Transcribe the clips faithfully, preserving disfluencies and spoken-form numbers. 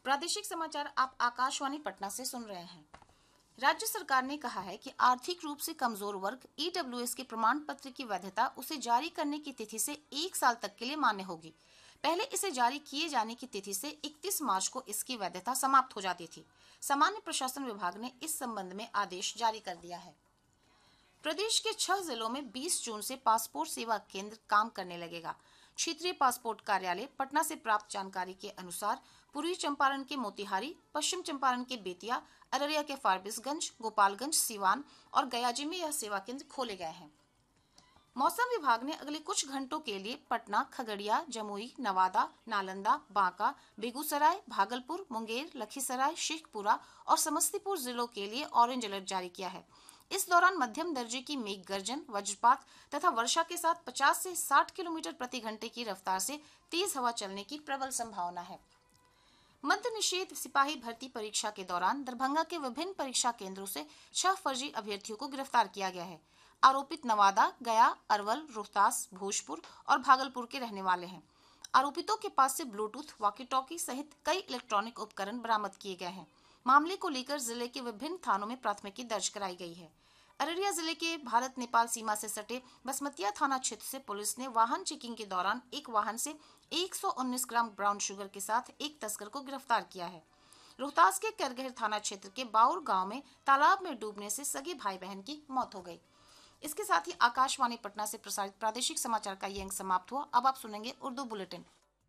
प्रादेशिक समाचार आप आकाशवाणी पटना से सुन रहे हैं। राज्य सरकार ने कहा है कि आर्थिक रूप से कमजोर वर्ग ई डब्ल्यू एस के प्रमाण पत्र की वैधता उसे जारी करने की तिथि से एक साल तक के लिए मान्य होगी। पहले इसे जारी किए जाने की तिथि से इकतीस मार्च को इसकी वैधता समाप्त हो जाती थी। सामान्य प्रशासन विभाग ने इस संबंध में आदेश जारी कर दिया है। प्रदेश के छह जिलों में बीस जून से पासपोर्ट सेवा केंद्र काम करने लगेगा। क्षेत्रीय पासपोर्ट कार्यालय पटना से प्राप्त जानकारी के अनुसार पूर्वी चंपारण के मोतिहारी, पश्चिम चंपारण के बेतिया, अररिया के फारबिसगंज, गोपालगंज, सीवान और गयाजी में यह सेवा केंद्र खोले गए हैं। मौसम विभाग ने अगले कुछ घंटों के लिए पटना, खगड़िया, जमुई, नवादा, नालंदा, बांका, बेगूसराय, भागलपुर, मुंगेर, लखीसराय, शेखपुरा और समस्तीपुर जिलों के लिए ऑरेंज अलर्ट जारी किया है। इस दौरान मध्यम दर्जे की मेघ गर्जन, वज्रपात तथा वर्षा के साथ पचास से साठ किलोमीटर प्रति घंटे की रफ्तार से तेज हवा चलने की प्रबल संभावना है। मद्य निषेध सिपाही भर्ती परीक्षा के दौरान दरभंगा के विभिन्न परीक्षा केंद्रों से छह फर्जी अभ्यर्थियों को गिरफ्तार किया गया है। आरोपित नवादा, गया, अरवल, रोहतास, भोजपुर और भागलपुर के रहने वाले हैं। आरोपितों के पास से ब्लूटूथ, वॉकी टॉकी सहित कई इलेक्ट्रॉनिक उपकरण बरामद किए गए हैं। मामले को लेकर जिले के विभिन्न थानों में प्राथमिकी दर्ज कराई गई है। अररिया जिले के भारत नेपाल सीमा से सटे बसमतिया थाना क्षेत्र से पुलिस ने वाहन चेकिंग के दौरान एक वाहन से एक सौ उन्नीस ग्राम ब्राउन शुगर के साथ एक तस्कर को गिरफ्तार किया है। रोहतास के करगहर थाना क्षेत्र के बाउर गांव में तालाब में डूबने से सगे भाई बहन की मौत हो गई। इसके साथ ही आकाशवाणी पटना से प्रसारित प्रादेशिक समाचार का ये अंक समाप्त हुआ। अब आप सुनेंगे उर्दू बुलेटिन।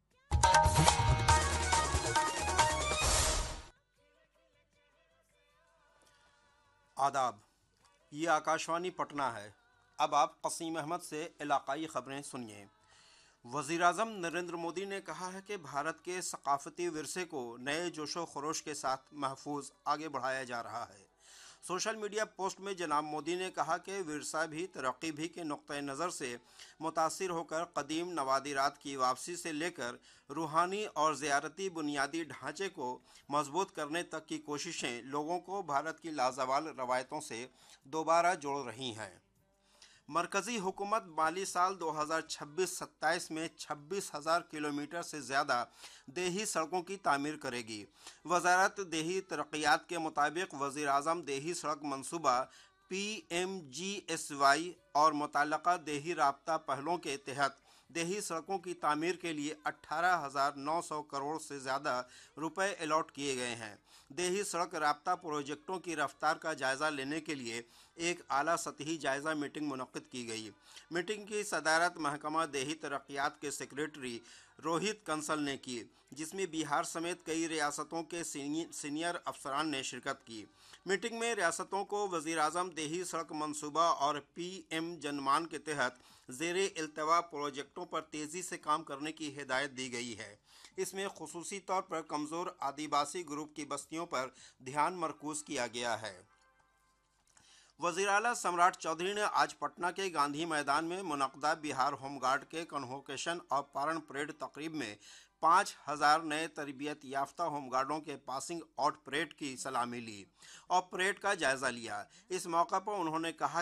आदाब, ये आकाशवाणी पटना है। अब आप कसीम अहमद से इलाकाई खबरें सुनिए। वज़ीर-ए-आज़म नरेंद्र मोदी ने कहा है कि भारत के सकाफती विरसे को नए जोशो खरोश के साथ महफूज आगे बढ़ाया जा रहा है। सोशल मीडिया पोस्ट में जनाब मोदी ने कहा कि विरसा भी तरक्की भी के नुक्ते नज़र से मुतासिर होकर कदीम नवादिरात की वापसी से लेकर रूहानी और ज़ियारती बुनियादी ढांचे को मजबूत करने तक की कोशिशें लोगों को भारत की लाजवाल रवायतों से दोबारा जोड़ रही हैं। मरकज़ी हुकूमत माली साल दो हज़ार छब्बीस सत्ताईस में छब्बीस हज़ार किलोमीटर से ज़्यादा देही सड़कों की तामीर करेगी। वजारत देही तरक्यात के मुताबिक वज़ीर-ए-आज़म देही सड़क मंसूबा P M G S Y और मुतल्लका देही राब्ता पहलों के तहत देही सड़कों की तामीर के लिए अट्ठारह हज़ार नौ सौ करोड़ से ज़्यादा रुपए अलॉट किए गए हैं। देही सड़क राब्ता प्रोजेक्टों की रफ्तार का जायज़ा लेने के लिए एक आला सतही जायज़ा मीटिंग मुनक्किद की गई। मीटिंग की सदारत महकमा देही तरक्यात के सेक्रेटरी रोहित कंसल ने की, जिसमें बिहार समेत कई रियासतों के सीनियर अफसरान ने शिरकत की। मीटिंग में रियासतों को वज़ीर-ए-आज़म देही सड़क मंसूबा और पी एम जनमान के तहत ज़ेरे इल्तवा प्रोजेक्टों पर तेज़ी से काम करने की हिदायत दी गई है। इसमें खुसूसी तौर पर कमज़ोर आदिवासी ग्रुप की बस्तियों पर ध्यान मरकूज़ किया गया है। वज़ीर आला सम्राट चौधरी ने आज पटना के गांधी मैदान में मुनक़दा बिहार होमगार्ड के कन्वोकेशन और पारण परेड तकरीब में पाँच हज़ार नए तरबियत याफ्ता होमगार्डों के पासिंग आउट परेड की सलामी ली और परेड का जायज़ा लिया। इस मौका पर उन्होंने कहा